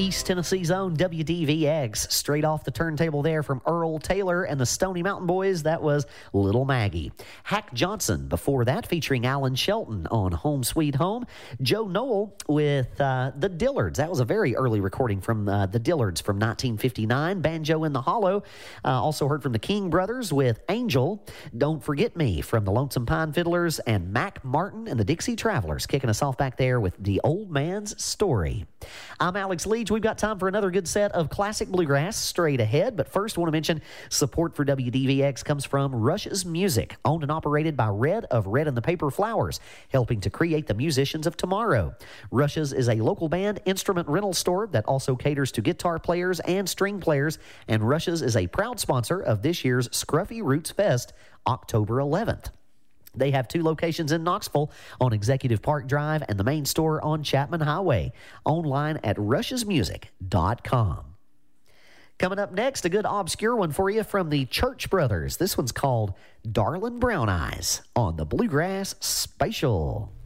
East Tennessee's own WDVX. Straight off the turntable there from Earl Taylor and the Stony Mountain Boys, that was Little Maggie. Hack Johnson before that, featuring Alan Shelton on Home Sweet Home. Joe Noel with the Dillards. That was a very early recording from the Dillards from 1959. Banjo in the Hollow. Also heard from the King Brothers with Angel. Don't Forget Me from the Lonesome Pine Fiddlers, and Mac Martin and the Dixie Travelers kicking us off back there with The Old Man's Story. I'm Alex Leach. We've got time for another good set of classic bluegrass straight ahead. But first, I want to mention support for WDVX comes from Rush's Music, owned and operated by Red of Red and the Paper Flowers, helping to create the musicians of tomorrow. Rush's is a local band instrument rental store that also caters to guitar players and string players, and Rush's is a proud sponsor of this year's Scruffy Roots Fest, October 11th. They have 2 locations in Knoxville on Executive Park Drive and the main store on Chapman Highway. Online at rushesmusic.com. Coming up next, a good obscure one for you from the Church Brothers. This one's called Darlin' Brown Eyes on the Bluegrass Spatial.